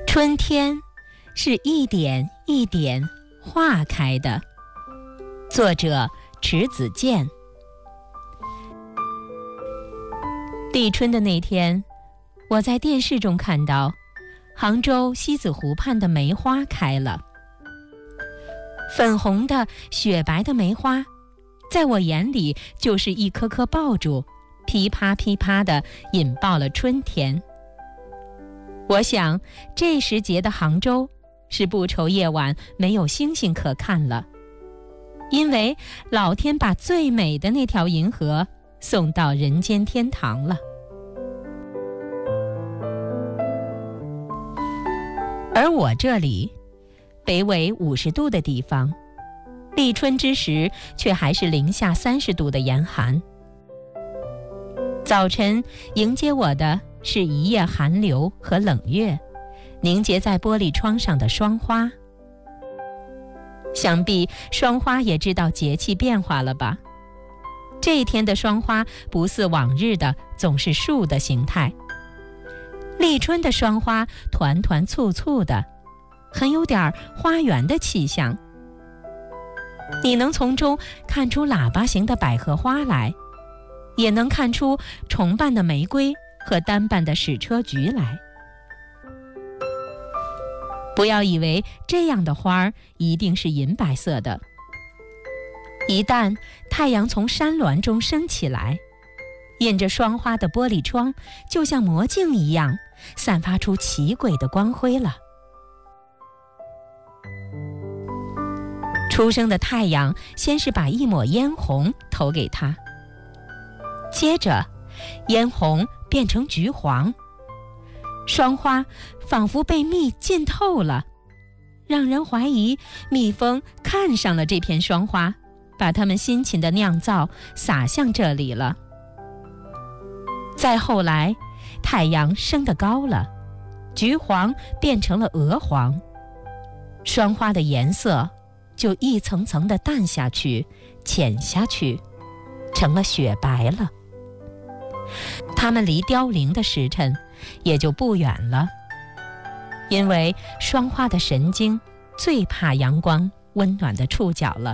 春天是一点一点化开的。作者迟子建。立春的那天，我在电视中看到杭州西子湖畔的梅花开了。粉红的雪白的梅花，在我眼里就是一颗颗爆竹，噼啪噼啪地引爆了春天。我想这时节的杭州是不愁夜晚没有星星可看了，因为老天把最美的那条银河送到人间天堂了。而我这里北纬50度的地方，立春之时却还是零下30度的严寒。早晨迎接我的是一夜寒流和冷月，凝结在玻璃窗上的霜花。想必霜花也知道节气变化了吧？这一天的霜花不似往日的总是树的形态，立春的霜花团团簇簇的，很有点花园的气象。你能从中看出喇叭形的百合花来，也能看出重瓣的玫瑰和单瓣的矢车菊来。不要以为这样的花儿一定是银白色的，一旦太阳从山峦中升起来，映着霜花的玻璃窗就像魔镜一样，散发出奇诡的光辉了。初升的太阳先是把一抹嫣红投给它，接着嫣红变成橘黄，霜花仿佛被蜜浸透了，让人怀疑蜜蜂看上了这片霜花，把它们辛勤的酿造洒向这里了。再后来太阳升得高了，橘黄变成了鹅黄，霜花的颜色就一层层地淡下去，浅下去，成了雪白了。它们离凋零的时辰也就不远了，因为霜花的神经最怕阳光温暖的触角了。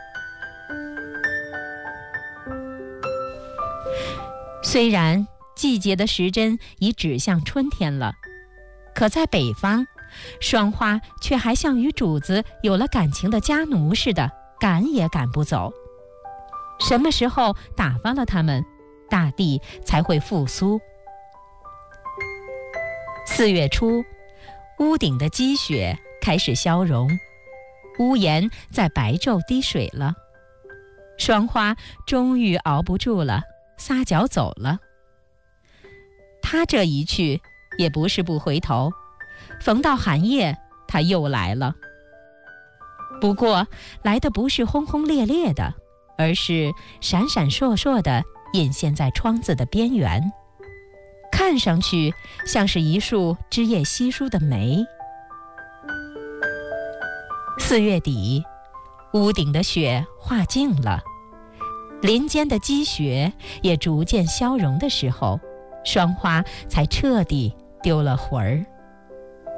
虽然季节的时针已指向春天了，可在北方，霜花却还像与主子有了感情的家奴似的，赶也赶不走。什么时候打发了它们，大地才会复苏。4月初，屋顶的积雪开始消融，屋檐在白昼滴水了，霜花终于熬不住了，撒脚走了。他这一去也不是不回头，逢到寒夜他又来了。不过来的不是轰轰烈烈的，而是闪闪烁烁的隐现在窗子的边缘，看上去像是一束枝叶稀疏的梅。4月底，屋顶的雪化尽了，林间的积雪也逐渐消融的时候，霜花才彻底丢了魂儿。